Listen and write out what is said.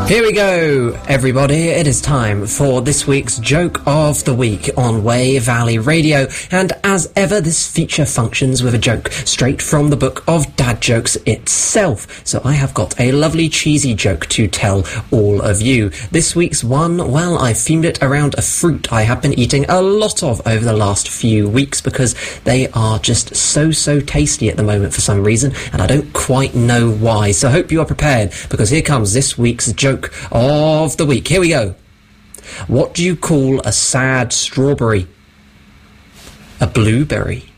Here we go, everybody. It is time for this week's Joke of the Week on Way Valley Radio. And as ever, this feature functions with a joke straight from the book of dad jokes itself. So I have got a lovely cheesy joke to tell all of you. This week's one, well, I've themed it around a fruit I have been eating a lot of over the last few weeks because they are just so tasty at the moment for some reason, and I don't quite know why. So I hope you are prepared, because here comes this week's joke of the week. Here we go. What do you call a sad strawberry? A blueberry.